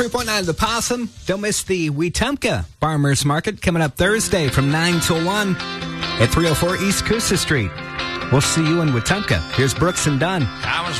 3.9 The Possum. Don't miss the Wetumpka Farmers Market coming up Thursday from 9 till 1 at 304 East Coosa Street. We'll see you in Wetumpka. Here's Brooks and Dunn. I was